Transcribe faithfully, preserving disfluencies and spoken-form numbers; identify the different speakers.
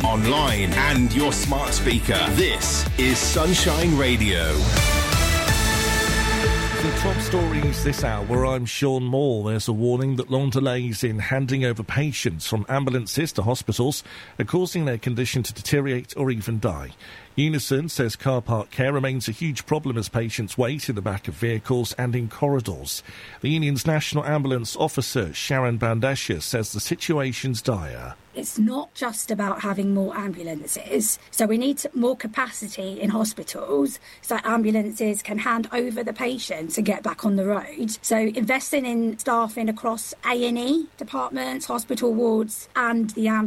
Speaker 1: online and your smart speaker. This is Sunshine Radio.
Speaker 2: The top stories this hour, I'm Sean Moore. There's a warning that long delays in handing over patients from ambulances to hospitals are causing their condition to deteriorate or even die. Unison says car park care remains a huge problem as patients wait in the back of vehicles and in corridors. The union's national ambulance officer, Sharon Bandesha, says the situation's dire.
Speaker 3: It's not just about having more ambulances. So we need more capacity in hospitals so that ambulances can hand over the patients and get back on the road. So investing in staffing across A and E departments, hospital wards and the ambulance